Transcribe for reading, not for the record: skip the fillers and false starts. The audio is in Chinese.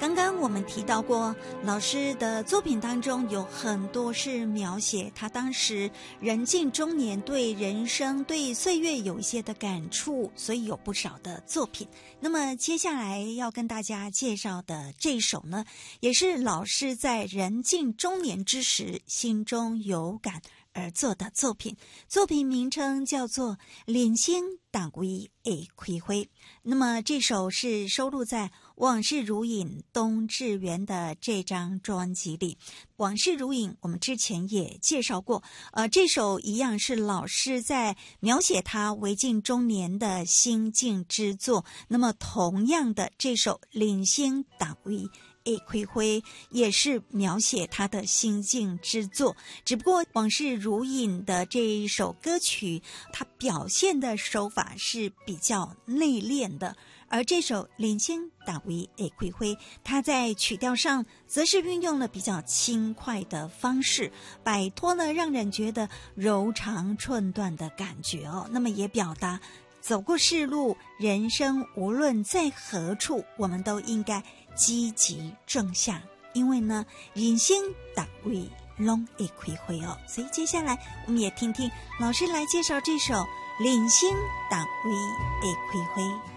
刚刚我们提到过，老师的作品当中有很多是描写他当时人近中年，对人生对岁月有一些的感触，所以有不少的作品。那么接下来要跟大家介绍的这首呢，也是老师在人近中年之时心中有感而做的作品，作品名称叫做《人生但为会开花》。那么这首是收录在《往事如影》冬至元的这张专辑里。往事如影我们之前也介绍过，这首一样是老师在描写他为近中年的心境之作。那么同样的，这首《人生但为会开花》也是描写他的心境之作，只不过往事如影的这一首歌曲，它表现的手法是比较内敛的，而这首人生但为会开花，它在曲调上则是运用了比较轻快的方式，摆脱了让人觉得柔肠寸断的感觉哦。那么也表达走过世路，人生无论在何处，我们都应该积极正向，因为呢，人生但为拢会开花哦。所以接下来我们也听听老师来介绍这首《人生但为会开花》。